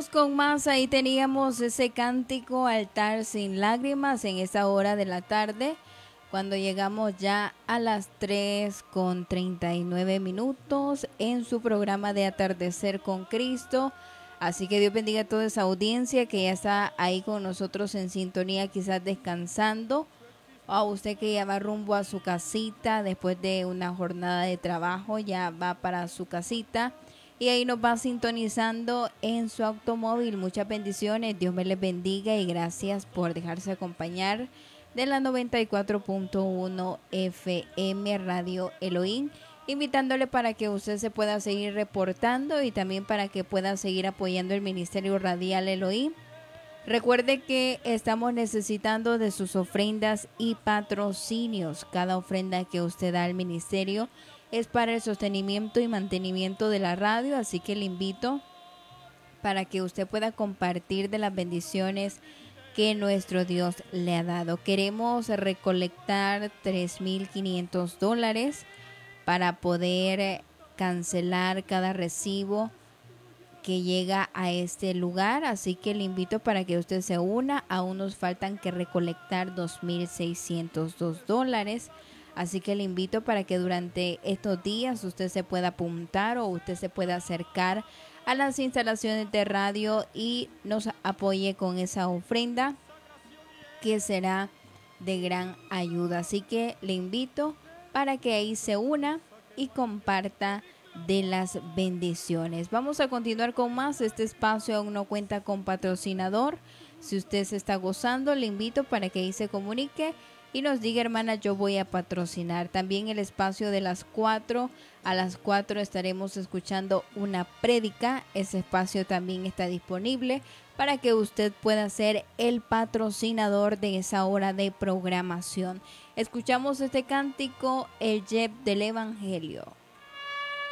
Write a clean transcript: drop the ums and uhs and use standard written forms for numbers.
Continuamos con más. Ahí teníamos ese cántico Altar sin lágrimas en esta hora de la tarde, cuando llegamos ya a las 3:39 en su programa de Atardecer con Cristo. Así que Dios bendiga a toda esa audiencia que ya está ahí con nosotros en sintonía, quizás descansando, o a usted que ya va rumbo a su casita después de una jornada de trabajo, ya va para su casita y ahí nos va sintonizando en su automóvil. Muchas bendiciones, Dios me les bendiga y gracias por dejarse acompañar de la 94.1 FM Radio Elohim, invitándole para que usted se pueda seguir reportando y también para que pueda seguir apoyando el Ministerio Radial Elohim. Recuerde que estamos necesitando de sus ofrendas y patrocinios. Cada ofrenda que usted da al ministerio es para el sostenimiento y mantenimiento de la radio, así que le invito para que usted pueda compartir de las bendiciones que nuestro Dios le ha dado. Queremos recolectar $3,500 para poder cancelar cada recibo que llega a este lugar, así que le invito para que usted se una. Aún nos faltan que recolectar $2,602, así que le invito para que durante estos días usted se pueda apuntar o usted se pueda acercar a las instalaciones de radio y nos apoye con esa ofrenda que será de gran ayuda. Así que le invito para que ahí se una y comparta de las bendiciones. Vamos a continuar con más. Este espacio aún no cuenta con patrocinador. Si usted se está gozando, le invito para que ahí se comunique y nos diga: hermana, yo voy a patrocinar. También el espacio de las 4 a las 4 estaremos escuchando una prédica. Ese espacio también está disponible para que usted pueda ser el patrocinador de esa hora de programación. Escuchamos este cántico, el Yep del Evangelio.